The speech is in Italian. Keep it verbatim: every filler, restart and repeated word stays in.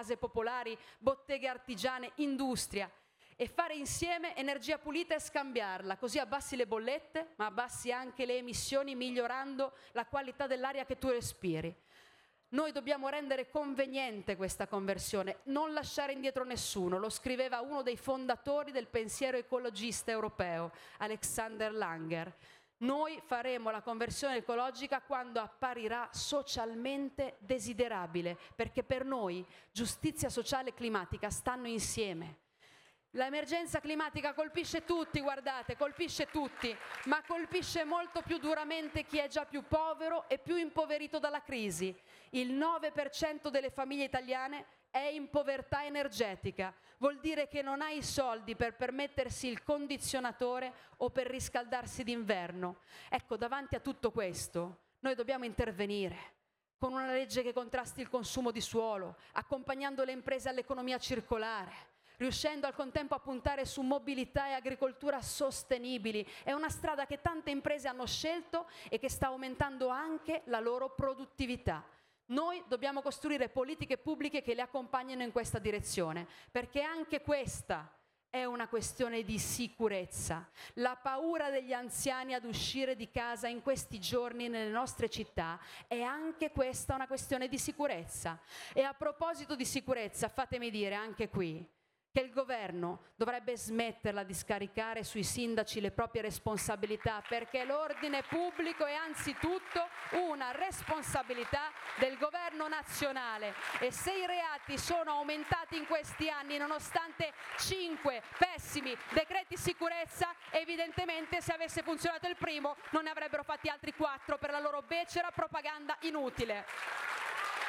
case popolari, botteghe artigiane, industria, e fare insieme energia pulita e scambiarla, così abbassi le bollette, ma abbassi anche le emissioni, migliorando la qualità dell'aria che tu respiri. Noi dobbiamo rendere conveniente questa conversione, non lasciare indietro nessuno. Lo scriveva uno dei fondatori del pensiero ecologista europeo, Alexander Langer. Noi faremo la conversione ecologica quando apparirà socialmente desiderabile, perché per noi giustizia sociale e climatica stanno insieme. L'emergenza climatica colpisce tutti, guardate, colpisce tutti, ma colpisce molto più duramente chi è già più povero e più impoverito dalla crisi. Il nove per cento delle famiglie italiane è in povertà energetica, vuol dire che non ha i soldi per permettersi il condizionatore o per riscaldarsi d'inverno. Ecco, davanti a tutto questo, noi dobbiamo intervenire con una legge che contrasti il consumo di suolo, accompagnando le imprese all'economia circolare, riuscendo al contempo a puntare su mobilità e agricoltura sostenibili. È una strada che tante imprese hanno scelto e che sta aumentando anche la loro produttività. Noi dobbiamo costruire politiche pubbliche che le accompagnino in questa direzione, perché anche questa è una questione di sicurezza. La paura degli anziani ad uscire di casa in questi giorni nelle nostre città è anche questa una questione di sicurezza. E a proposito di sicurezza, fatemi dire anche qui che il governo dovrebbe smetterla di scaricare sui sindaci le proprie responsabilità, perché l'ordine pubblico è anzitutto una responsabilità del governo nazionale. E se i reati sono aumentati in questi anni nonostante cinque pessimi decreti sicurezza, evidentemente se avesse funzionato il primo non ne avrebbero fatti altri quattro per la loro becera propaganda inutile.